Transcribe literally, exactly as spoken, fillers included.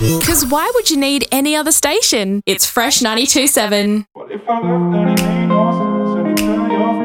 Because why would you need any other station? It's Fresh ninety-two point seven. What if I left, then it made no sense, and you turn your